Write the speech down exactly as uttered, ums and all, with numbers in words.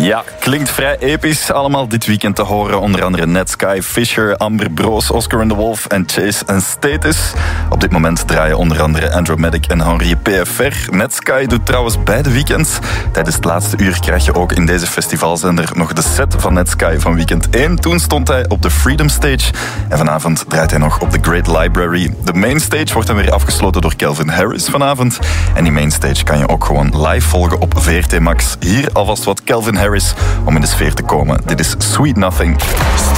Ja, klinkt vrij episch. Allemaal dit weekend te horen. Onder andere Netsky, Fisher, Amber Broos, Oscar and the Wolf en Chase en Status. Op dit moment draaien onder andere Andromatic en Henri P F R. Netsky doet trouwens beide weekends. Tijdens het laatste uur krijg je ook in deze festivalzender nog de set van Netsky van weekend één. Toen stond hij op de Freedom Stage. En vanavond draait hij nog op de Great Library. De main stage wordt dan weer afgesloten door Calvin Harris vanavond. En die main stage kan je ook gewoon live volgen op V R T Max. Hier alvast wat Calvin Harris om in de sfeer te komen. Dit is Sweet Nothing.